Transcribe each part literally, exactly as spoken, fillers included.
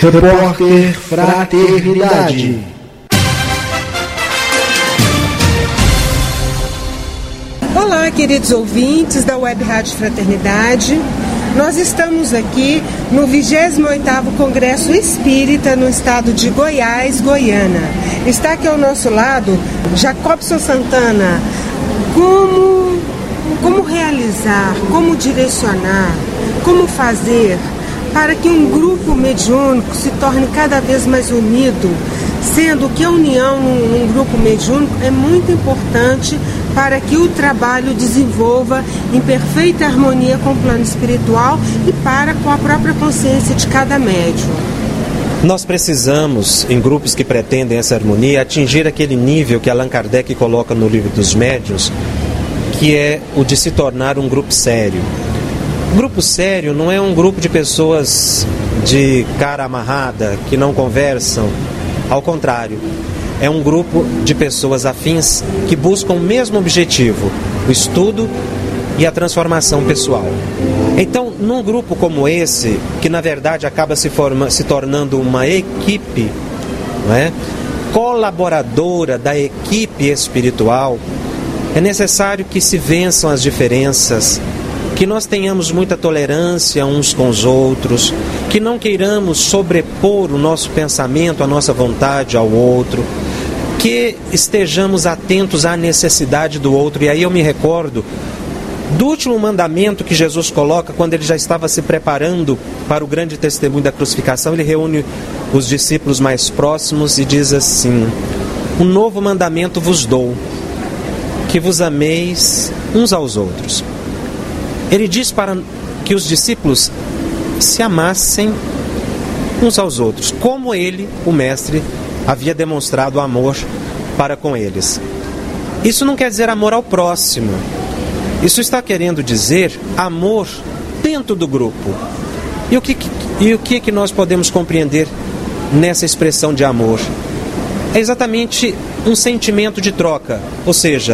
Repórter Fraternidade. Olá, queridos ouvintes da Web Rádio Fraternidade. Nós estamos aqui no vigésimo oitavo Congresso Espírita no estado de Goiás, Goiânia. Está aqui ao nosso lado Jacobson Santana. Como, como realizar, como direcionar, como fazer para que um grupo mediúnico se torne cada vez mais unido, sendo que a união num, num grupo mediúnico é muito importante para que o trabalho desenvolva em perfeita harmonia com o plano espiritual e para com a própria consciência de cada médium. Nós precisamos, em grupos que pretendem essa harmonia, atingir aquele nível que Allan Kardec coloca no Livro dos Médiuns, que é o de se tornar um grupo sério. Grupo sério não é um grupo de pessoas de cara amarrada, que não conversam. Ao contrário, é um grupo de pessoas afins que buscam o mesmo objetivo, o estudo e a transformação pessoal. Então, num grupo como esse, que na verdade acaba se, forma, se tornando uma equipe, não é? colaboradora da equipe espiritual, é necessário que se vençam as diferenças, que nós tenhamos muita tolerância uns com os outros, que não queiramos sobrepor o nosso pensamento, a nossa vontade ao outro, que estejamos atentos à necessidade do outro. E aí eu me recordo do último mandamento que Jesus coloca quando ele já estava se preparando para o grande testemunho da crucificação. Ele reúne os discípulos mais próximos e diz assim: um novo mandamento vos dou, que vos ameis uns aos outros. Ele diz para que os discípulos se amassem uns aos outros, como ele, o mestre, havia demonstrado amor para com eles. Isso não quer dizer amor ao próximo. Isso está querendo dizer amor dentro do grupo. E o que, e o que, que nós podemos compreender nessa expressão de amor? É exatamente um sentimento de troca. Ou seja,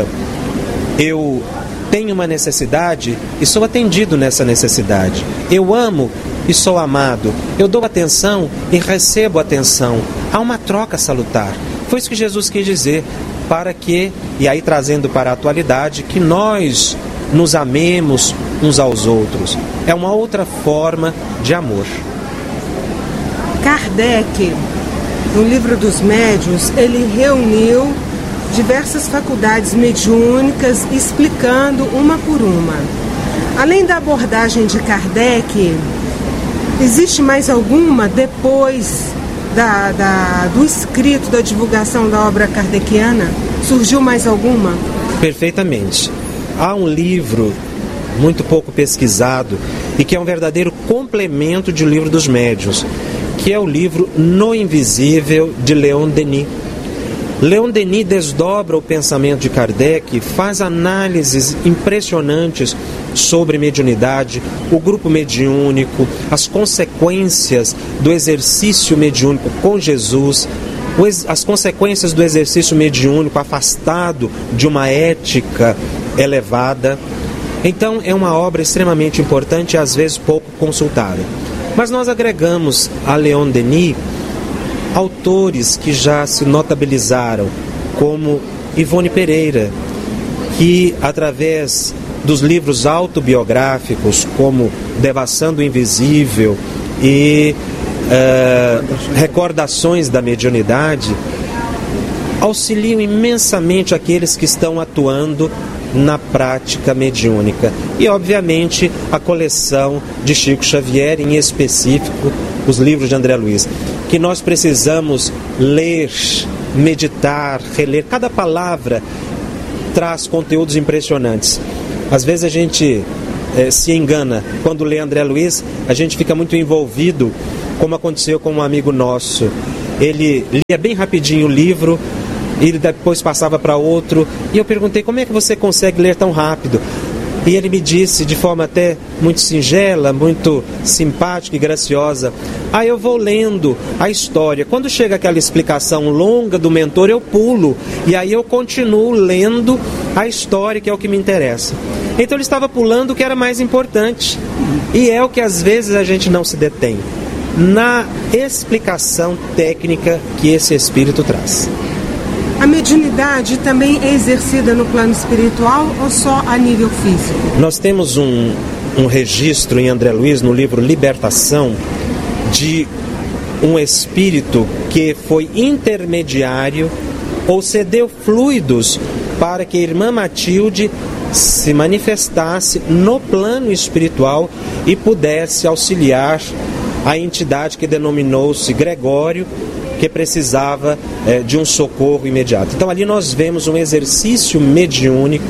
eu tenho uma necessidade e sou atendido nessa necessidade. Eu amo e sou amado. Eu dou atenção e recebo atenção. Há uma troca salutar. Foi isso que Jesus quis dizer, para que, e aí trazendo para a atualidade, que nós nos amemos uns aos outros. É uma outra forma de amor. Kardec, no Livro dos Médiuns, ele reuniu diversas faculdades mediúnicas, explicando uma por uma. Além da abordagem de Kardec, existe mais alguma depois da, da, do escrito, da divulgação da obra kardeciana? Surgiu mais alguma? Perfeitamente. Há um livro muito pouco pesquisado e que é um verdadeiro complemento de O Livro dos Médiuns, que é o livro No Invisível, de Leon Denis. Leon Denis desdobra o pensamento de Kardec, faz análises impressionantes sobre mediunidade, o grupo mediúnico, as consequências do exercício mediúnico com Jesus, as consequências do exercício mediúnico afastado de uma ética elevada. Então é uma obra extremamente importante e às vezes pouco consultada. Mas nós agregamos a Leon Denis autores que já se notabilizaram, como Ivone Pereira, que através dos livros autobiográficos como Devassando o Invisível e uh, Recordações da Mediunidade, auxiliam imensamente aqueles que estão atuando na prática mediúnica. E obviamente a coleção de Chico Xavier, em específico os livros de André Luiz, que nós precisamos ler, meditar, reler. Cada palavra traz conteúdos impressionantes. Às vezes a gente eh, se engana. Quando lê André Luiz, a gente fica muito envolvido, como aconteceu com um amigo nosso. Ele lia bem rapidinho o livro, e ele depois passava para outro, e eu perguntei: como é que você consegue ler tão rápido? E ele me disse, de forma até muito singela, muito simpática e graciosa: ah, eu vou lendo a história. Quando chega aquela explicação longa do mentor, eu pulo, e aí eu continuo lendo a história, que é o que me interessa. Então ele estava pulando o que era mais importante, e é o que às vezes a gente não se detém. na explicação técnica que esse espírito traz. A mediunidade também é exercida no plano espiritual ou só a nível físico? Nós temos um, um registro em André Luiz, no livro Libertação, de um espírito que foi intermediário ou cedeu fluidos para que a irmã Matilde se manifestasse no plano espiritual e pudesse auxiliar a entidade que denominou-se Gregório, que precisava eh, de um socorro imediato. Então ali nós vemos um exercício mediúnico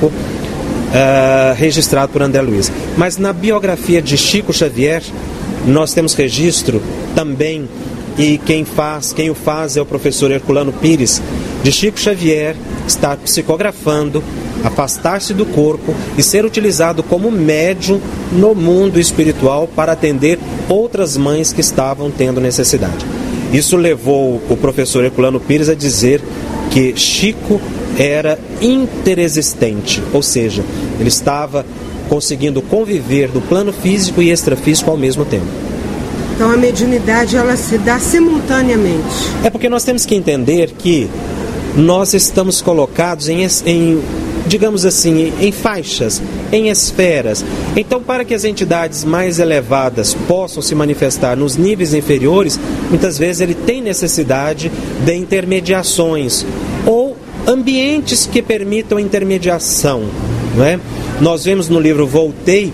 uh, registrado por André Luiz. Mas na biografia de Chico Xavier, nós temos registro também, e quem faz, quem o faz é o professor Herculano Pires, de Chico Xavier estar psicografando, afastar-se do corpo e ser utilizado como médium no mundo espiritual para atender outras mães que estavam tendo necessidade. Isso levou o professor Herculano Pires a dizer que Chico era interexistente, ou seja, ele estava conseguindo conviver no plano físico e extrafísico ao mesmo tempo. Então a mediunidade ela se dá simultaneamente. É porque nós temos que entender que nós estamos colocados em, em digamos assim, em faixas, em esferas. Então, para que as entidades mais elevadas possam se manifestar nos níveis inferiores, muitas vezes ele tem necessidade de intermediações ou ambientes que permitam a intermediação, não é? Nós vemos no livro Voltei,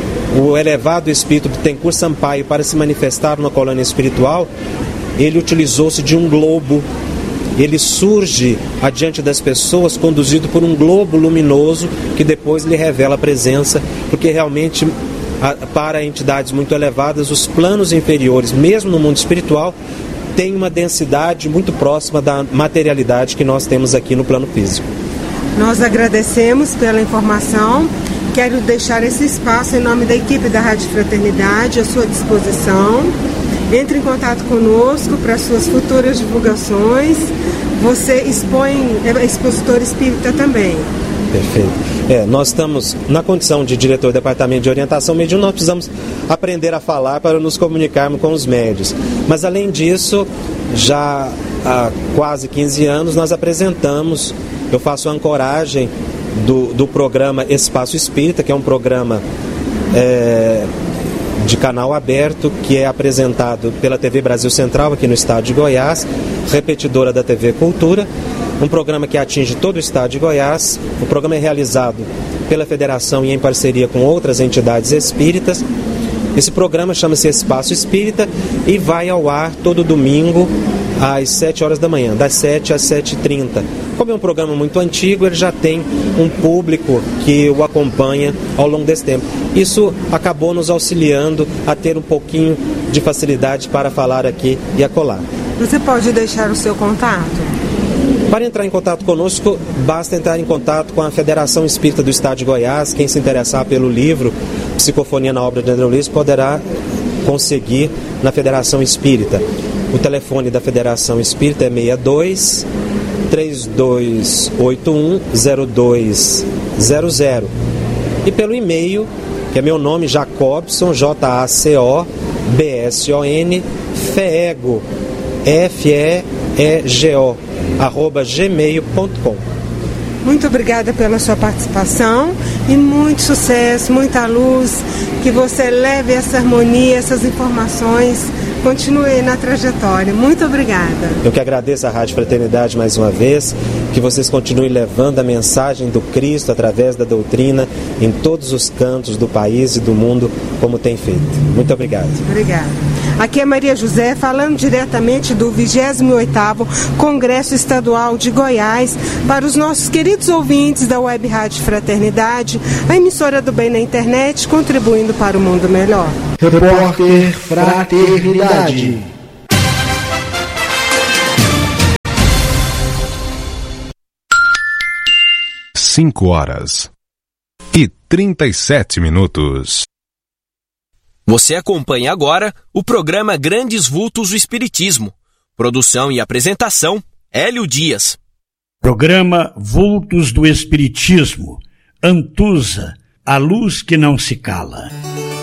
o elevado espírito Bittencourt Sampaio, para se manifestar numa colônia espiritual, ele utilizou-se de um globo. Ele surge adiante das pessoas conduzido por um globo luminoso que depois lhe revela a presença, porque realmente para entidades muito elevadas os planos inferiores, mesmo no mundo espiritual, têm uma densidade muito próxima da materialidade que nós temos aqui no plano físico. Nós agradecemos pela informação. Quero deixar esse espaço em nome da equipe da Rádio Fraternidade à sua disposição. Entre em contato conosco para suas futuras divulgações. Você expõe, é expositor espírita também. Perfeito. É, nós estamos na condição de diretor do Departamento de Orientação Mediúnica, nós precisamos aprender a falar para nos comunicarmos com os médios. Mas além disso, já há quase quinze anos nós apresentamos, eu faço a ancoragem do, do programa Espaço Espírita, que é um programa é, de canal aberto, que é apresentado pela T V Brasil Central aqui no estado de Goiás, repetidora da T V Cultura, um programa que atinge todo o estado de Goiás. O programa é realizado pela Federação e em parceria com outras entidades espíritas. Esse programa chama-se Espaço Espírita e vai ao ar todo domingo às sete horas da manhã, das sete às sete e trinta. Como é um programa muito antigo, ele já tem um público que o acompanha ao longo desse tempo. Isso acabou nos auxiliando a ter um pouquinho de facilidade para falar aqui e acolá. Você pode deixar o seu contato? Para entrar em contato conosco, basta entrar em contato com a Federação Espírita do Estado de Goiás. Quem se interessar pelo livro Psicofonia na Obra de André Luiz poderá conseguir na Federação Espírita. O telefone da Federação Espírita é seis dois, três dois oito um, zero dois zero zero. E pelo e-mail, que é meu nome, Jacobson, J A C O B S O N, Fego, F E E G O, arroba gmail ponto com. Muito obrigada pela sua participação e muito sucesso, muita luz, que você leve essa harmonia, essas informações, continue na trajetória. Muito obrigada. Eu que agradeço a Rádio Fraternidade mais uma vez, que vocês continuem levando a mensagem do Cristo através da doutrina em todos os cantos do país e do mundo, como tem feito. Muito obrigado. Obrigada. Aqui é Maria José, falando diretamente do vigésimo oitavo Congresso Estadual de Goiás, para os nossos queridos ouvintes da Web Rádio Fraternidade, a emissora do bem na internet, contribuindo para o mundo melhor. Repórter Fraternidade. Cinco horas e trinta e sete minutos. Você acompanha agora o programa Grandes Vultos do Espiritismo. Produção e apresentação, Hélio Dias. Programa Vultos do Espiritismo. Antusa, a luz que não se cala.